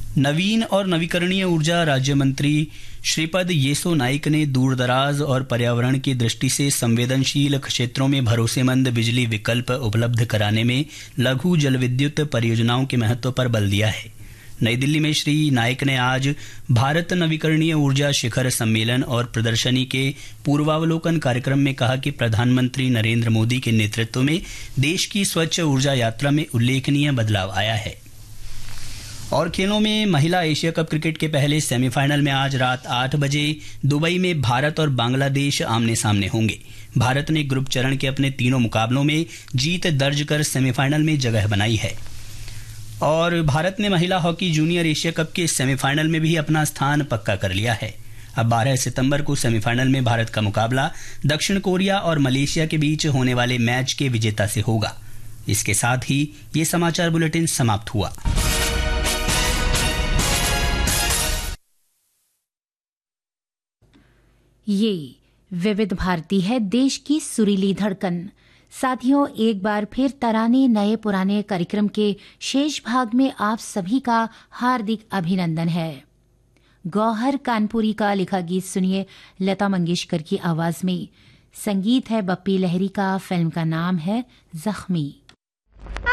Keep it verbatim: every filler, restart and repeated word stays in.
नवीन और नवीकरणीय ऊर्जा राज्य मंत्री श्रीपद येसो नाइक ने दूरदराज और पर्यावरण की दृष्टि से संवेदनशील क्षेत्रों में भरोसेमंद बिजली विकल्प उपलब्ध कराने में लघु जलविद्युत परियोजनाओं के महत्व पर बल दिया है। नई दिल्ली में श्री नाइक ने आज भारत नवीकरणीय ऊर्जा शिखर सम्मेलन और प्रदर्शनी के पूर्वावलोकन कार्यक्रम में कहा कि प्रधानमंत्री नरेंद्र मोदी के नेतृत्व में देश की स्वच्छ ऊर्जा यात्रा में उल्लेखनीय बदलाव आया है। और खेलों में महिला एशिया कप क्रिकेट के पहले सेमीफाइनल में आज रात आठ बजे दुबई में भारत और बांग्लादेश आमने सामने होंगे। भारत ने ग्रुप चरण के अपने तीनों मुकाबलों में जीत दर्ज कर सेमीफाइनल में जगह बनाई है और भारत ने महिला हॉकी जूनियर एशिया कप के सेमीफाइनल में भी अपना स्थान पक्का कर लिया है। अब बारह सितंबर को सेमीफाइनल में भारत का मुकाबला दक्षिण कोरिया और मलेशिया के बीच होने वाले मैच के विजेता से होगा। इसके साथ ही ये समाचार बुलेटिन समाप्त हुआ। ये विविध भारती है, देश की सुरीली धड़कन। साथियों, एक बार फिर तराने नए पुराने कार्यक्रम के शेष भाग में आप सभी का हार्दिक अभिनंदन है। गौहर कानपुरी का लिखा गीत सुनिए लता मंगेशकर की आवाज में। संगीत है बप्पी लहरी का, फिल्म का नाम है जख्मी।